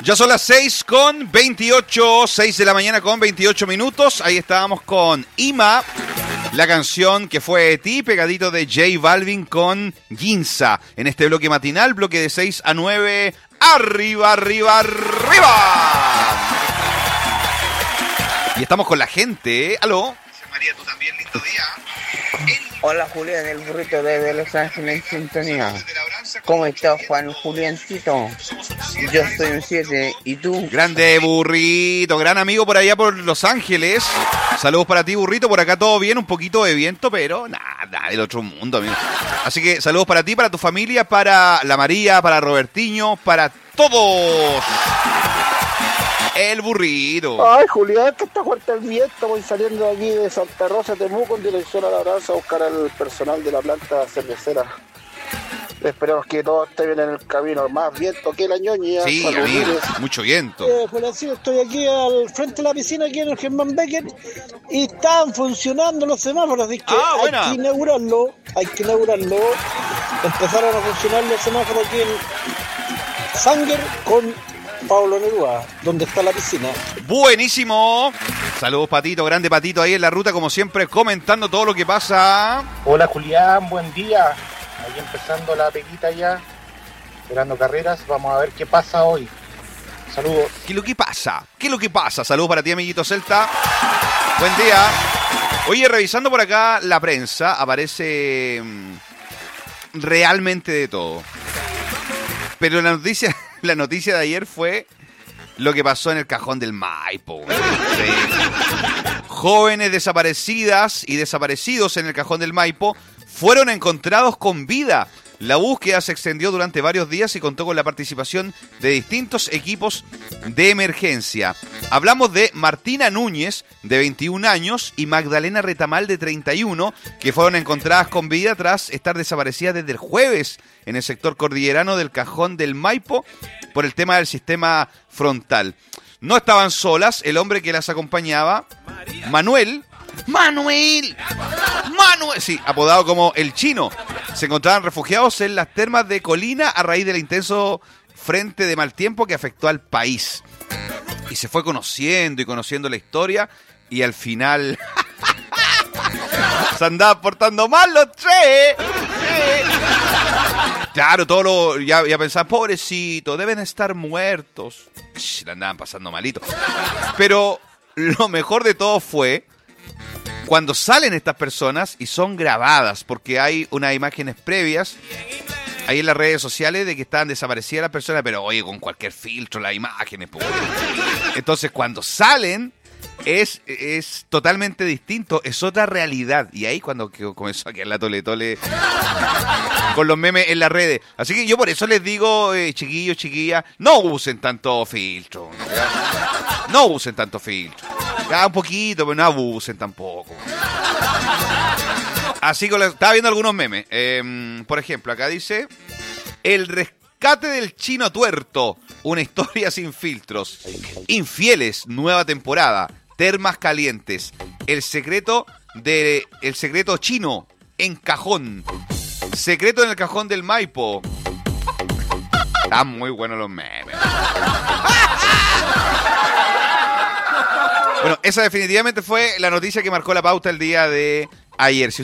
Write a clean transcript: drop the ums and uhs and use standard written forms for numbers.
Ya son las 6:28, 6 de la mañana con 28 minutos. Ahí estábamos con Ima, la canción que fue de ti, pegadito de J Balvin con Ginza. En este bloque matinal, bloque de 6 a 9, arriba, arriba, arriba. Y estamos con la gente, ¿aló? María, tú también, lindo día. Hola Julián, el burrito desde Los Ángeles en sintonía. ¿Cómo estás, Juan Juliancito? Yo soy un 7, ¿y tú? Grande burrito, gran amigo por allá por Los Ángeles. Saludos para ti, burrito, por acá todo bien, un poquito de viento, pero nada del otro mundo, amigo. Así que saludos para ti, para tu familia, para la María, para Robertiño, para todos. El burrito. Ay, Julián, que está fuerte el viento. Voy saliendo de aquí de Santa Rosa, Temuco, en dirección a La Branza a buscar al personal de la planta cervecera. Esperemos que todo esté bien en el camino. Más viento que la ñoña. Sí, amigo, mucho viento. Juliancito, estoy aquí al frente de la piscina, aquí en el Germán Becker, y están funcionando los semáforos. Así que hay que inaugurarlo. Empezaron a funcionar los semáforos aquí en Sanger con Pablo Neruda, donde está la piscina. Buenísimo. Saludos, Patito, grande Patito ahí en la ruta, como siempre, comentando todo lo que pasa. Hola, Julián, buen día. Ahí empezando la peguita ya, esperando carreras. Vamos a ver qué pasa hoy. Saludos. ¿Qué es lo que pasa? Saludos para ti, amiguito Celta. Buen día. Oye, revisando por acá la prensa, aparece realmente de todo. Pero la noticia de ayer fue lo que pasó en el Cajón del Maipo. Sí. Jóvenes desaparecidas y desaparecidos en el Cajón del Maipo fueron encontrados con vida. La búsqueda se extendió durante varios días y contó con la participación de distintos equipos de emergencia. Hablamos de Martina Núñez, de 21 años, y Magdalena Retamal, de 31, que fueron encontradas con vida tras estar desaparecidas desde el jueves en el sector cordillerano del Cajón del Maipo por el tema del sistema frontal. No estaban solas, el hombre que las acompañaba, Manuel, sí, apodado como El Chino, se encontraban refugiados en las termas de Colina a raíz del intenso frente de mal tiempo que afectó al país. Y se fue conociendo la historia, y al final se andaban portando mal los tres. Claro, ya pensaban, pobrecito, deben estar muertos. La andaban pasando malito. Pero lo mejor de todo fue cuando salen estas personas y son grabadas, porque hay unas imágenes previas ahí en las redes sociales de que estaban desaparecidas las personas, pero oye, con cualquier filtro las imágenes. Entonces cuando salen es totalmente distinto, es otra realidad. Y ahí cuando comenzó a quedar la tole con los memes en las redes. Así que yo por eso les digo, chiquillos, chiquillas, no usen tanto filtro. No usen tanto filtro. Un poquito, pero no abusen tampoco. Así que estaba viendo algunos memes. Por ejemplo, acá dice: el rescate del chino tuerto, una historia sin filtros. Infieles, nueva temporada. Termas calientes. El secreto chino en cajón. Secreto en el Cajón del Maipo. Están muy buenos los memes. Bueno, esa definitivamente fue la noticia que marcó la pauta el día de ayer.